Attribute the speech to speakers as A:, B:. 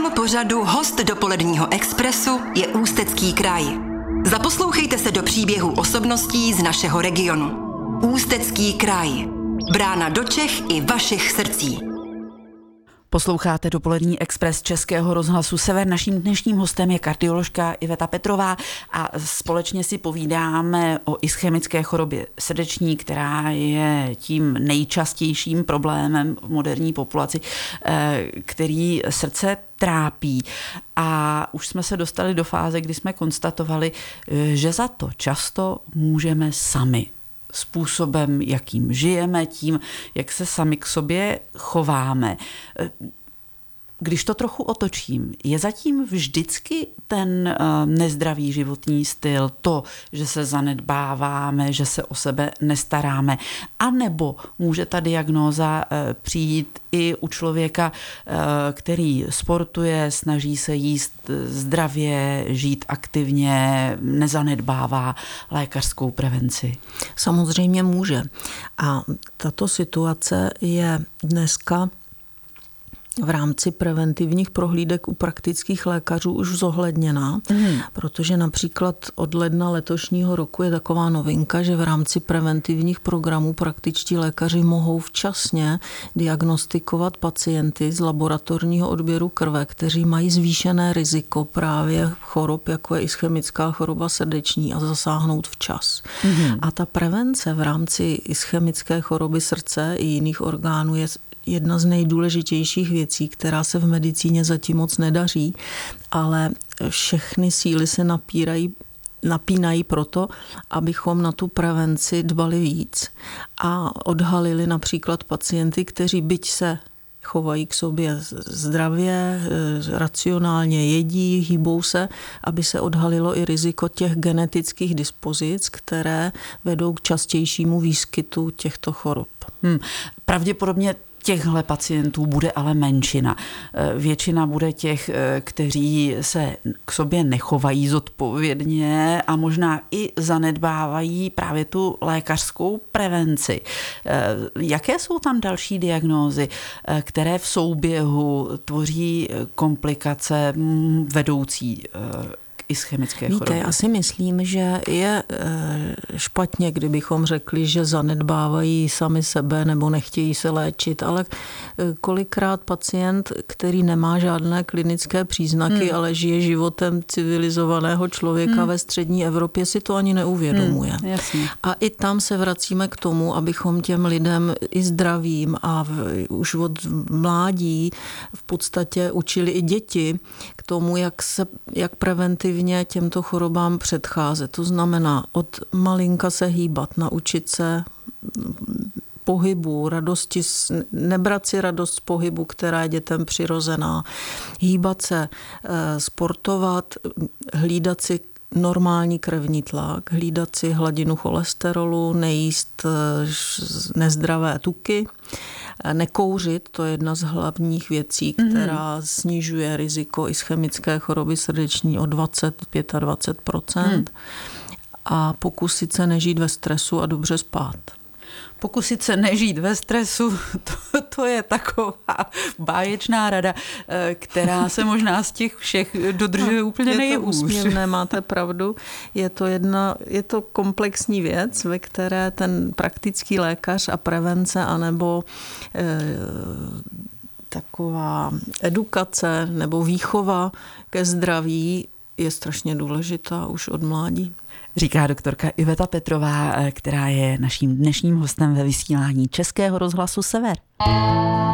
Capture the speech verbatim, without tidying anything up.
A: Hostem pořadu Host dopoledního Expressu je Ústecký kraj. Zaposlouchejte se do příběhů osobností z našeho regionu. Ústecký kraj. Brána do Čech i vašich srdcí.
B: Posloucháte dopolední Express Českého rozhlasu Sever. Naším dnešním hostem je kardioložka Iveta Petrová a společně si povídáme o ischemické chorobě srdeční, která je tím nejčastějším problémem v moderní populaci, který srdce trápí. A už jsme se dostali do fáze, kdy jsme konstatovali, že za to často můžeme sami. Způsobem, jakým žijeme, tím, jak se sami k sobě chováme. Když to trochu otočím, je zatím vždycky ten nezdravý životní styl, to, že se zanedbáváme, že se o sebe nestaráme, anebo může ta diagnóza přijít i u člověka, který sportuje, snaží se jíst zdravě, žít aktivně, nezanedbává lékařskou prevenci?
C: Samozřejmě může. A tato situace je dneska v rámci preventivních prohlídek u praktických lékařů už zohledněná, mm. protože například od ledna letošního roku je taková novinka, že v rámci preventivních programů praktičtí lékaři mohou včasně diagnostikovat pacienty z laboratorního odběru krve, kteří mají zvýšené riziko právě chorob, jako je ischemická choroba srdeční, a zasáhnout včas. Mm. A ta prevence v rámci ischemické choroby srdce i jiných orgánů je jedna z nejdůležitějších věcí, která se v medicíně zatím moc nedaří, ale všechny síly se napírají, napínají proto, abychom na tu prevenci dbali víc a odhalili například pacienty, kteří byť se chovají k sobě zdravě, racionálně jedí, hýbou se, aby se odhalilo i riziko těch genetických dispozic, které vedou k častějšímu výskytu těchto chorob.
B: Hmm. Pravděpodobně těchhle pacientů bude ale menšina. Většina bude těch, kteří se k sobě nechovají zodpovědně a možná i zanedbávají právě tu lékařskou prevenci. Jaké jsou tam další diagnózy, které v souběhu tvoří komplikace vedoucí ischemické choroby?
C: Víte, já si myslím, že je špatně, kdybychom řekli, že zanedbávají sami sebe nebo nechtějí se léčit, ale kolikrát pacient, který nemá žádné klinické příznaky, hmm. ale žije životem civilizovaného člověka hmm. ve střední Evropě, si to ani neuvědomuje.
B: Hmm, jasně.
C: A i tam se vracíme k tomu, abychom těm lidem i zdravým a v, už od mládí v podstatě učili i děti k tomu, jak se, jak preventivně těmto chorobám předcházet. To znamená od malinka se hýbat, naučit se pohybu, radosti, nebrat si radost z pohybu, která je dětem přirozená, hýbat se, sportovat, hlídat si normální krevní tlak, hlídat si hladinu cholesterolu, nejíst nezdravé tuky, nekouřit, to je jedna z hlavních věcí, která mm. snižuje riziko ischemické choroby srdeční o dvacet až dvacet pět procent. Mm. A pokusit se nežít ve stresu a dobře spát.
B: Pokusit se nežít ve stresu, to, to je taková báječná rada, která se možná z těch všech dodržuje no, úplně nejhůř.
C: Je to úsměvné, máte pravdu. Je to, jedna, je to komplexní věc, ve které ten praktický lékař a prevence anebo e, taková edukace nebo výchova ke zdraví je strašně důležitá už od mládí.
B: Říká doktorka Iveta Petrová, která je naším dnešním hostem ve vysílání Českého rozhlasu Sever.